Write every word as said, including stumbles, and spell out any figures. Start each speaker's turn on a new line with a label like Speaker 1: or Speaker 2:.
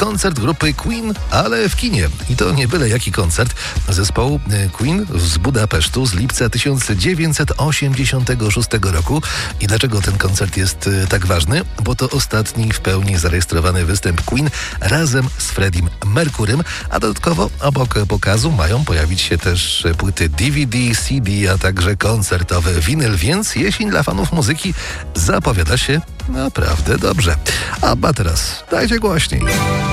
Speaker 1: koncert grupy Queen, ale w kinie. I to nie byle jaki koncert zespołu Queen z Budapesztu z lipca tysiąc dziewięćset osiemdziesiątego szóstego roku. I dlaczego ten koncert jest tak ważny? Bo to ostatni w pełni zarejestrowany występ Queen razem z Freddiem Mercurym, a dodatkowo obok pokazu mają pojawić się też płyty D V D, C D, a także koncertowy winyl, więc jesień dla fanów muzyki zapowiada się naprawdę dobrze. A teraz dajcie głośniej.